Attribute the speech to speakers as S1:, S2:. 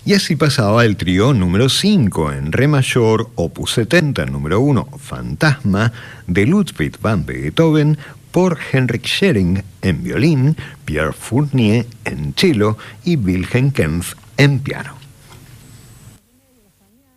S1: Y así pasaba el trío número 5 en re mayor, opus 70, número 1, Fantasma, de Ludwig van Beethoven, por Henrik Schering en violín, Pierre Fournier en cello y Wilhelm Kempff en piano.